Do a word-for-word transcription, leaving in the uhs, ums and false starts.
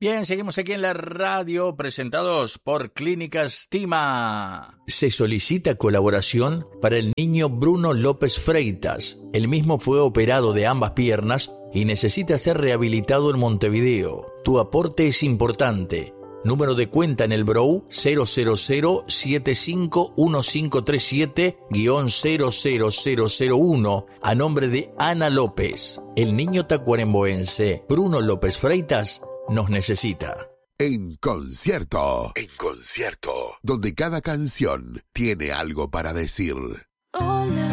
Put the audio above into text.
Bien, seguimos aquí en la radio, presentados por Clínicas Tima. Se solicita colaboración para el niño Bruno López Freitas. El mismo fue operado de ambas piernas y necesita ser rehabilitado en Montevideo. Tu aporte es importante. Número de cuenta en el B R O U cero cero cero siete cinco uno cinco tres siete cero cero cero cero uno a nombre de Ana López. El niño tacuaremboense Bruno López Freitas nos necesita. En concierto, en concierto, donde cada canción tiene algo para decir. Hola.